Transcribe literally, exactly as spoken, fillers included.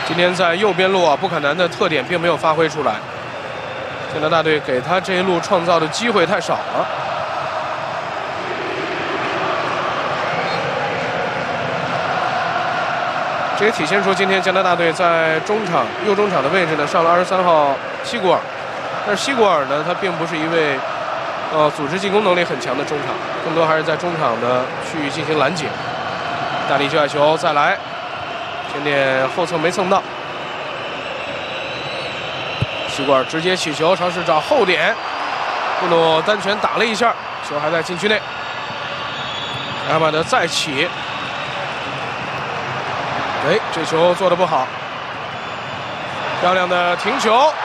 今天在右边路啊，布坎南的特点并没有发挥出来。加拿大队给他这一路创造的机会太少了。这也体现出今天加拿大队在中场右中场的位置呢上了二十三号西古尔，但是西古尔呢，他并不是一位呃组织进攻能力很强的中场，更多还是在中场的区域进行拦截。大力接下球再来，前点后蹭没蹭到，西古尔直接起球尝试找后点，布鲁单拳打了一下，球还在禁区内。阿马德再起。哎，这球做得不好，漂亮的停球。